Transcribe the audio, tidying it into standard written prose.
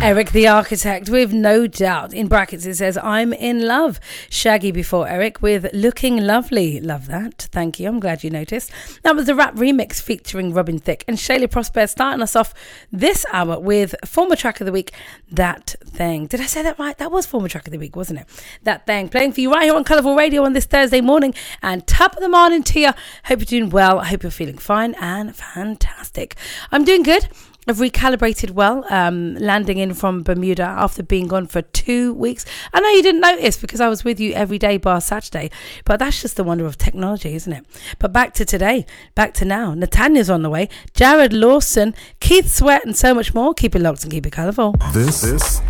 Eric the Architect with No Doubt. In brackets it says, I'm in love. Shaggy before Eric with Looking Lovely. Love that. Thank you. I'm glad you noticed. That was the rap remix featuring Robin Thicke and Shayla Prosper, starting us off this hour with former track of the week, That Thing. Did I say that right? That was former track of the week, wasn't it? That Thing. Playing for you right here on Colourful Radio on this Thursday morning. And top of the morning to you. Hope you're doing well. I hope you're feeling fine and fantastic. I'm doing good. I've recalibrated well, landing in from Bermuda after being gone for 2 weeks. I know you didn't notice because I was with you every day bar Saturday, but that's just the wonder of technology, isn't it? But back to today, back to now. Natanya's on the way, Jared Lawson, Keith Sweat, and so much more. Keep it locked and keep it colourful. This